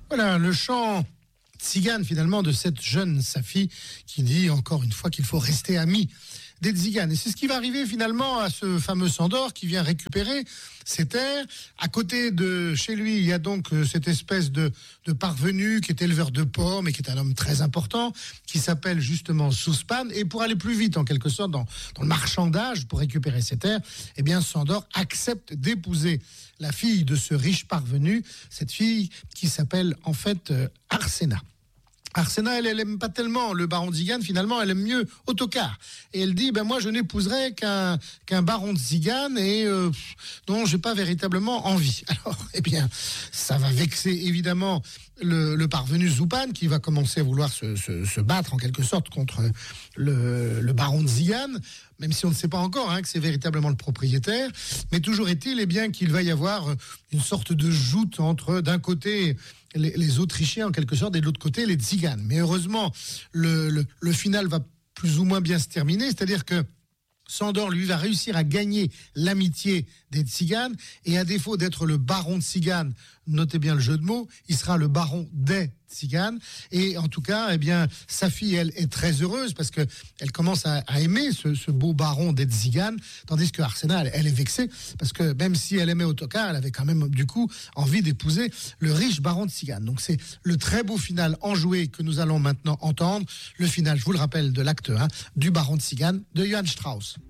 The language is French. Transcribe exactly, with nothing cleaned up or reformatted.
Voilà, le chant tzigane finalement de cette jeune Safi qui dit encore une fois qu'il faut rester amis des tziganes. Et c'est ce qui va arriver finalement à ce fameux Sandor qui vient récupérer ses terres. À côté de chez lui, il y a donc cette espèce de, de parvenu qui est éleveur de pommes et qui est un homme très important, qui s'appelle justement Souspan. Et pour aller plus vite, en quelque sorte, dans, dans le marchandage, pour récupérer ses terres, eh bien, Sandor accepte d'épouser la fille de ce riche parvenu, cette fille qui s'appelle en fait euh, Arsena. Arsena, elle, elle aime pas tellement le baron de Zigane, finalement, elle aime mieux Ottokar. Et elle dit, ben moi, je n'épouserai qu'un, qu'un baron de Zigane et euh, dont j'ai pas véritablement envie. Alors, eh bien, ça va vexer évidemment le, le parvenu Zoupan qui va commencer à vouloir se, se, se battre en quelque sorte contre le, le baron de Zigane, même si on ne sait pas encore hein, que c'est véritablement le propriétaire. Mais toujours est-il eh bien, qu'il va y avoir une sorte de joute entre, d'un côté, Les, les Autrichiens en quelque sorte et de l'autre côté les Tziganes. Mais heureusement le, le, le final va plus ou moins bien se terminer, c'est-à-dire que Sandor lui va réussir à gagner l'amitié des Tziganes et à défaut d'être le baron de Tziganes, notez bien le jeu de mots, il sera le baron des Tziganes. Et en tout cas, eh bien, sa fille, elle, est très heureuse parce que elle commence à, à aimer ce, ce beau baron des Tziganes, tandis que Arsena, elle, elle est vexée parce que même si elle aimait Ottokar, elle avait quand même du coup envie d'épouser le riche baron de Tziganes. Donc c'est le très beau final enjoué que nous allons maintenant entendre, le final, je vous le rappelle, de l'acte un du baron de Tziganes de Johann Strauss.